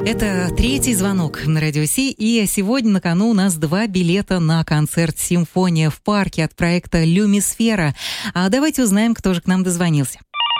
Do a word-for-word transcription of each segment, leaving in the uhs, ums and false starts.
Это третий звонок на Радио Си, и сегодня на кону у нас два билета на концерт «Симфония в парке» от проекта «Люмисфера». А давайте узнаем, кто же к нам дозвонился.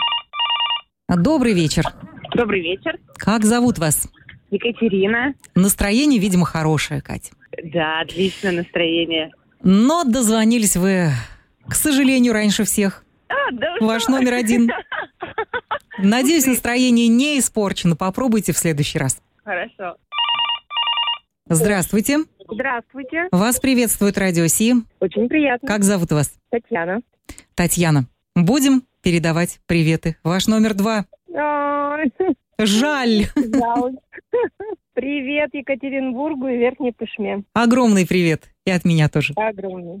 Добрый вечер. Добрый вечер. Как зовут вас? Екатерина. Настроение, видимо, хорошее, Катя. Да, отличное настроение. Но дозвонились вы, к сожалению, раньше всех. А, да Ваш что? номер один. Надеюсь, настроение не испорчено. Попробуйте в следующий раз. Хорошо. Здравствуйте. Здравствуйте. Вас приветствует Радио Си. Очень приятно. Как зовут вас? Татьяна. Татьяна. Будем передавать приветы. Ваш номер два. Ой, Жаль. жалко. Привет Екатеринбургу и Верхней Пышме. Огромный привет. И от меня тоже. Огромный.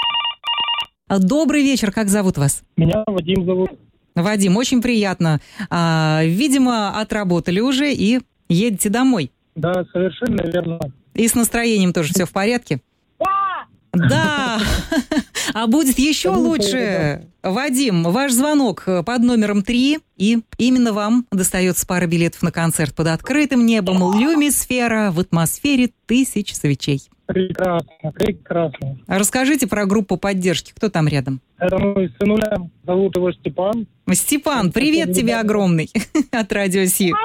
Добрый вечер. Как зовут вас? Меня Вадим зовут. Вадим, очень приятно. А, видимо, отработали уже и едете домой. Да, совершенно верно. И с настроением тоже все в порядке? Да! А будет еще лучше. Вадим, ваш звонок под номером три, и именно вам достается пара билетов на концерт под открытым небом «Люмисфера» в атмосфере тысяч свечей. Прекрасно, прекрасно. А расскажите про группу поддержки. Кто там рядом? Это мой сынуля, зовут его Степан. Степан, привет тебе огромный от Радио Си.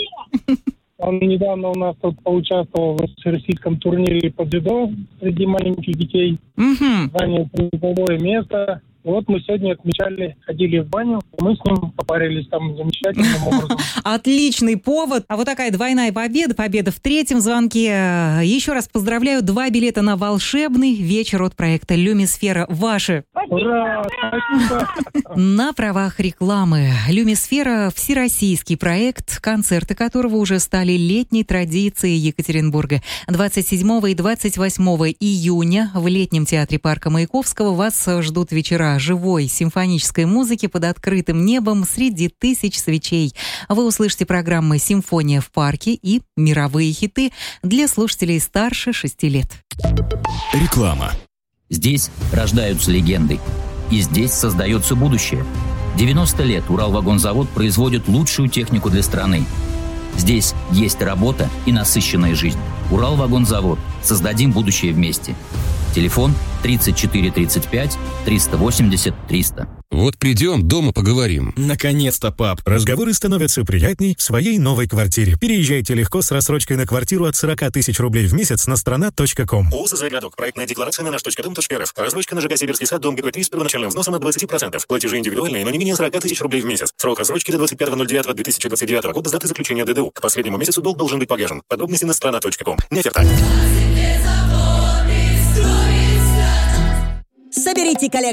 Он недавно у нас тут поучаствовал в всероссийском турнире по дзюдо среди маленьких детей. Угу. Занял призовое место. Вот мы сегодня отмечали, ходили в баню, мы с ним попарились там замечательным образом. Отличный повод. А вот такая двойная победа, победа в третьем звонке. Еще раз поздравляю, два билета на волшебный вечер от проекта «Люмисфера» ваши. Ура! Спасибо! На правах рекламы. «Люмисфера» — всероссийский проект, концерты которого уже стали летней традицией Екатеринбурга. двадцать седьмого и двадцать восьмого июня в летнем театре парка Маяковского вас ждут вечера живой симфонической музыки под открытым небом среди тысяч свечей. Вы услышите программы «Симфония в парке» и мировые хиты для слушателей старше шести лет. Реклама. Здесь рождаются легенды. И здесь создается будущее. девяносто лет Уралвагонзавод производит лучшую технику для страны. Здесь есть работа и насыщенная жизнь. Уралвагонзавод. Создадим будущее вместе. Телефон тридцать четыре тридцать пять триста восемьдесят триста. Вот придем, дома поговорим. Наконец-то, пап. Разговоры становятся приятней в своей новой квартире. Переезжайте легко с рассрочкой на квартиру от сорок тысяч рублей в месяц на страна точка ком. ООО «Городок». Проектная декларация на наш точка дом точка рф. Рассрочка на ЖК «Сибирский сад», дом ГП три с первоначальным взносом от двадцать процентов. Платежи индивидуальные, но не менее сорок тысяч рублей в месяц. Срок рассрочки до двадцать пятого ноль девятого две тысячи двадцать девятого года с даты заключения ДДУ. К последнему месяцу долг должен быть погашен. Подробности на страна точка ком. Неферталь. Соберите коллекцию.